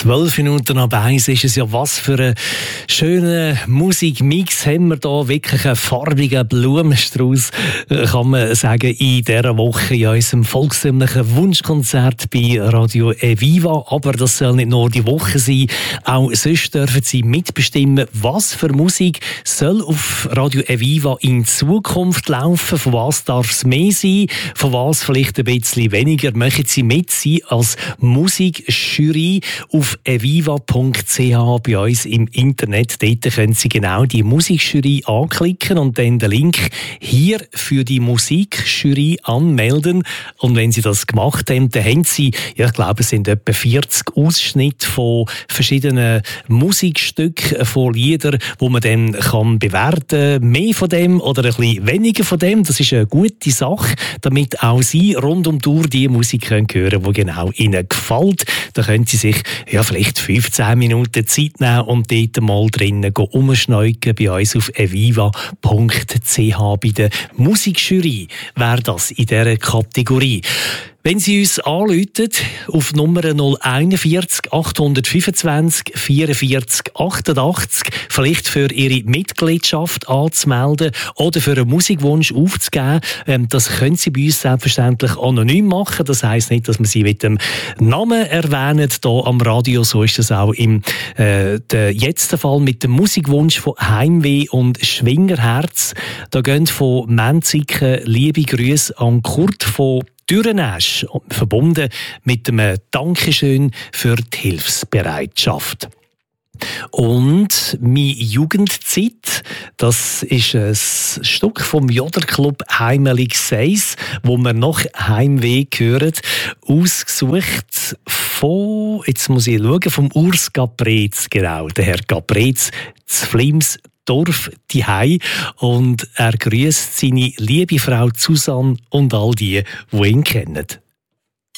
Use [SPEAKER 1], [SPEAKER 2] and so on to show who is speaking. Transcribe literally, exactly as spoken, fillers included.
[SPEAKER 1] Zwölf Minuten ab eins ist es ja. Was für einen schönen Musikmix haben wir da. Wirklich einen farbigen Blumenstrauß, kann man sagen, in dieser Woche in unserem volkstümlichen Wunschkonzert bei Radio Eviva. Aber das soll nicht nur die Woche sein. Auch sonst dürfen Sie mitbestimmen, was für Musik soll auf Radio Eviva in Zukunft laufen. Von was darf es mehr sein? Von was vielleicht ein bisschen weniger? Möchten Sie mit sein als Musikjury auf eviva punkt c h bei uns im Internet. Dort können Sie genau die Musikjury anklicken und dann den Link hier für die Musikjury anmelden. Und wenn Sie das gemacht haben, dann haben Sie, ja, ich glaube, es sind etwa vierzig Ausschnitte von verschiedenen Musikstücken, von Liedern, wo man dann kann bewerten kann, mehr von dem oder ein bisschen weniger von dem. Das ist eine gute Sache, damit auch Sie rund um die Uhr die Musik hören können, die genau Ihnen gefällt. Da können Sie sich ja vielleicht fünfzehn Minuten Zeit nehmen und dort mal drinnen umschneuken bei uns auf eviva punkt c h bei der Musikjury. Wäre das in dieser Kategorie. Wenn Sie uns anrufen auf Nummer null einundvierzig achthundertfünfundzwanzig vierundvierzig achtundachtzig, vielleicht für Ihre Mitgliedschaft anzumelden oder für einen Musikwunsch aufzugeben, ähm, das können Sie bei uns selbstverständlich anonym machen. Das heisst nicht, dass wir Sie mit dem Namen erwähnen hier am Radio. So ist das auch im äh, der jetzt der Fall mit dem Musikwunsch von Heimweh und Schwingerherz. Da gehen von Menziken liebe Grüße an Kurt von Dürrenesch, verbunden mit einem Dankeschön für die Hilfsbereitschaft. Und «Mi Jugendzeit», das ist ein Stück vom Jodlerclub Heimelig Seis, wo wir noch Heimweh hören, ausgesucht von, jetzt muss ich schauen, vom Urs Gaprez, genau, der Herr Gaprez, zu Flims Dorf Dihei, und er grüßt seine liebe Frau Susanne und all die, die ihn kennen.